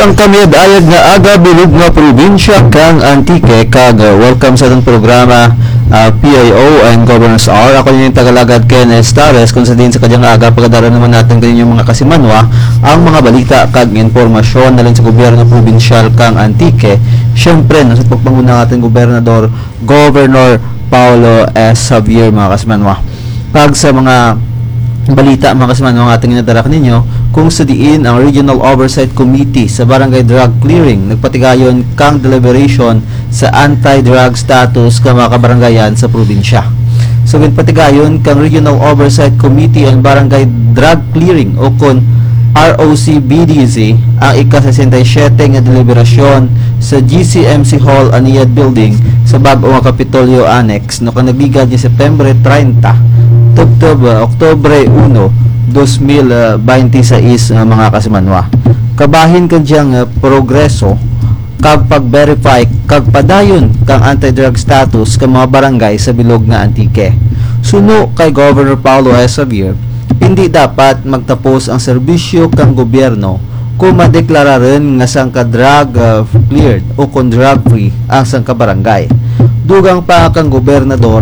Sang kami ayag nga aga bilog nga probinsya kang Antique kag welcome sa itong programa PIO and Governors R. Ako yung tagalagad Ken Estares kung sa din sa kanyang aga pagkadara naman natin kanyang mga kasimanwa ang mga balita kag informasyon na sa gobyerno probinsyal kang Antique. Siyempre nasa pagpanguna natin Gobernador Governor Paulo S. Xavier mga kasimanwa. Kag sa mga balita mga kasimanwa ang ating inadarak ninyo kung sa diin ang Regional Oversight Committee sa Barangay Drug Clearing nagpatigayon kang deliberation sa anti-drug status ka mga kabarangayan sa probinsya. So ginpatigayon kang Regional Oversight Committee ang Barangay Drug Clearing o kon ROCBDZ ang ika-67 nga deliberasyon sa GCMC Hall Aniyad Building sa bago nga Kapitolyo Annex no kanagigad ni September 30 Oktubre 1 2026 mga kasimanwa. Kabahin ka diyang progreso kag pag-verify kag padayon kang anti-drug status ka mga barangay sa bilog nga Antique. Suno kay Governor Paulo S. Xavier, hindi dapat magtapos ang serbisyo kang gobyerno kung madeklara rin nga sang ka-drug cleared o kung drug free ang sang ka barangay. Dugang pa kang gobernador